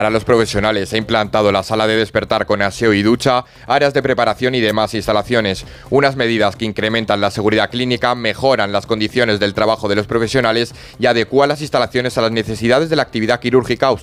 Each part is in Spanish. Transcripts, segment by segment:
Para los profesionales se ha implantado la sala de despertar con aseo y ducha, áreas de preparación y demás instalaciones. Unas medidas que incrementan la seguridad clínica, mejoran las condiciones del trabajo de los profesionales y adecuan las instalaciones a las necesidades de la actividad quirúrgica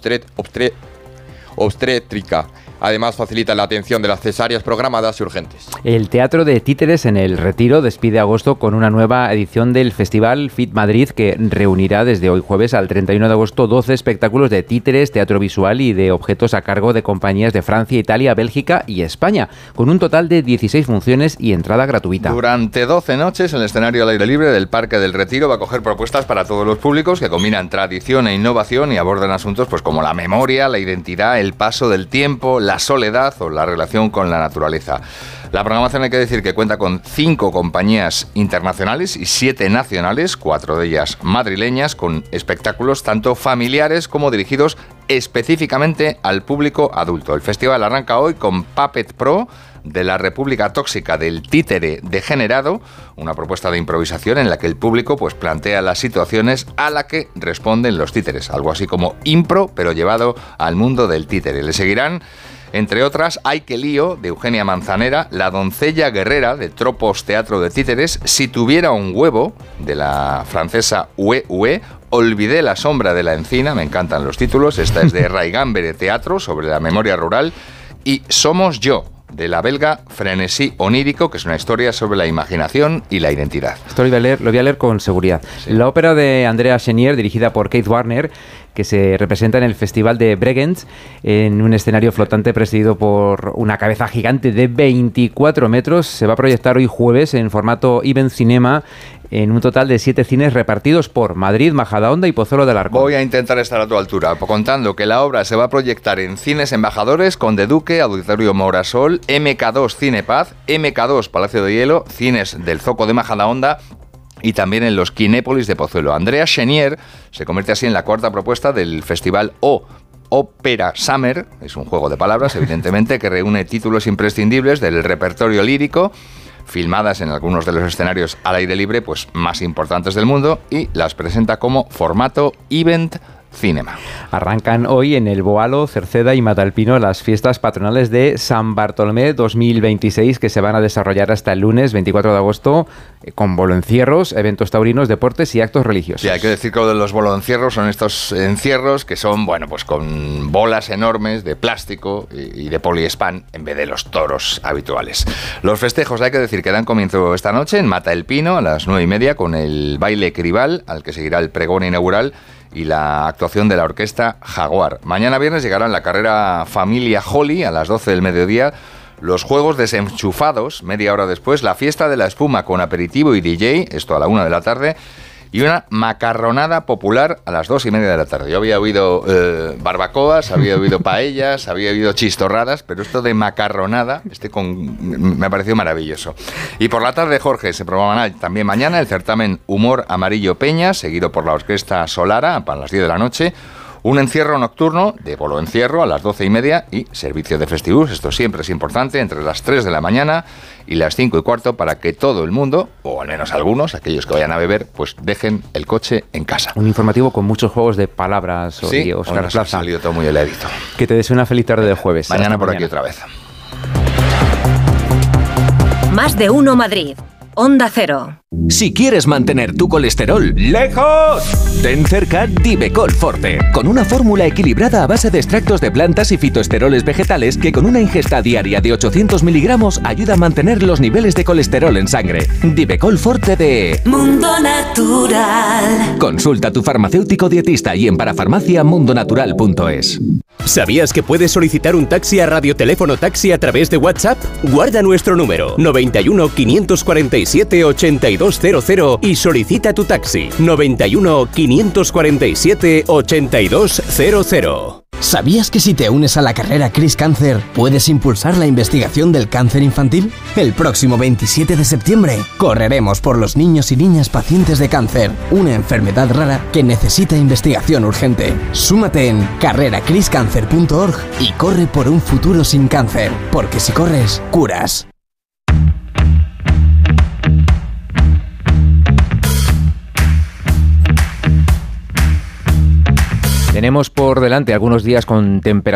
obstétrica. Además, facilita la atención de las cesáreas programadas y urgentes. El Teatro de Títeres en El Retiro despide agosto con una nueva edición del Festival Fit Madrid, que reunirá desde hoy jueves al 31 de agosto 12 espectáculos de títeres, teatro visual y de objetos a cargo de compañías de Francia, Italia, Bélgica y España, con un total de 16 funciones y entrada gratuita. Durante 12 noches, el escenario al aire libre del Parque del Retiro va a coger propuestas para todos los públicos que combinan tradición e innovación y abordan asuntos pues como la memoria, la identidad, el paso del tiempo, la soledad o la relación con la naturaleza. La programación, hay que decir que cuenta con 5 compañías internacionales y 7 nacionales, 4 de ellas madrileñas, con espectáculos tanto familiares como dirigidos específicamente al público adulto. El festival arranca hoy con Puppet Pro, de la República Tóxica del Títere Degenerado, una propuesta de improvisación en la que el público pues plantea las situaciones a la que responden los títeres, algo así como impro, pero llevado al mundo del títere. Le seguirán, entre otras, Ay que lío, de Eugenia Manzanera, La doncella guerrera, de Tropos Teatro de Títeres, Si tuviera un huevo, de la francesa Ue, Olvidé la sombra de la encina, me encantan los títulos, esta es de Raigambere Teatro, sobre la memoria rural, y Somos yo, de la belga Frenesí onírico, que es una historia sobre la imaginación y la identidad. Esto lo voy a leer con seguridad. Sí. La ópera de Andrea Chenier, dirigida por Keith Warner, que se representa en el Festival de Bregenz, en un escenario flotante presidido por una cabeza gigante de 24 metros. Se va a proyectar hoy jueves en formato Event Cinema en un total de 7 cines repartidos por Madrid, Majadahonda y Pozuelo de Alarcón. Voy a intentar estar a tu altura, contando que la obra se va a proyectar en Cines Embajadores, Conde Duque, Auditorio Morasol, MK2 Cine Paz, MK2 Palacio de Hielo, Cines del Zoco de Majadahonda y también en los Kinépolis de Pozuelo. Andrea Chenier se convierte así en la cuarta propuesta del Festival Ópera Summer, es un juego de palabras, evidentemente, que reúne títulos imprescindibles del repertorio lírico, filmadas en algunos de los escenarios al aire libre pues más importantes del mundo, y las presenta como formato Event Cinema. Arrancan hoy en el Boalo, Cerceda y Matalpino las fiestas patronales de San Bartolomé 2026, que se van a desarrollar hasta el lunes 24 de agosto con boloencierros, eventos taurinos, deportes y actos religiosos. Sí, hay que decir que lo de los boloencierros son estos encierros que son, bueno, pues con bolas enormes de plástico y de poliespan en vez de los toros habituales. Los festejos, hay que decir, que dan comienzo esta noche en Mata el Pino a las 9:30 con el baile Cribal, al que seguirá el pregón inaugural y la actuación de la orquesta Jaguar. Mañana viernes llegarán la carrera Familia Holly a las 12 del mediodía, los juegos desenchufados, media hora después, la fiesta de la espuma con aperitivo y DJ, esto a la 1 de la tarde, y una macarronada popular a las 2:30 de la tarde. Yo había oído barbacoas, había oído paellas, había oído chistorradas, pero esto de macarronada me ha parecido maravilloso. Y por la tarde, Jorge, se programará también mañana el certamen Humor Amarillo Peña, seguido por la Orquesta Solara para las 10 de la noche, un encierro nocturno de boloencierro a las 12:30 y servicio de festivus, esto siempre es importante, entre las 3 de la mañana y las 5:15, para que todo el mundo, o al menos algunos, aquellos que vayan a beber, pues dejen el coche en casa. Un informativo con muchos juegos de palabras, sí, Óscar Plaza. Ha salido todo muy heladito. Que te desee una feliz tarde de jueves. Mañana por aquí otra vez. Más de uno Madrid. Onda Cero. Si quieres mantener tu colesterol lejos, ten cerca Divecol Forte, con una fórmula equilibrada a base de extractos de plantas y fitoesteroles vegetales que con una ingesta diaria de 800 miligramos ayuda a mantener los niveles de colesterol en sangre. Divecol Forte de Mundo Natural. Consulta a tu farmacéutico dietista y en parafarmaciamundonatural.es. ¿Sabías que puedes solicitar un taxi a Radioteléfono Taxi a través de WhatsApp? Guarda nuestro número 91 547 8200 y solicita tu taxi 91 547 8200. ¿Sabías que si te unes a la carrera Cris Cáncer puedes impulsar la investigación del cáncer infantil? El próximo 27 de septiembre correremos por los niños y niñas pacientes de cáncer, una enfermedad rara que necesita investigación urgente. Súmate en carreracriscancer.org y corre por un futuro sin cáncer, porque si corres, curas. Tenemos por delante algunos días con temperatura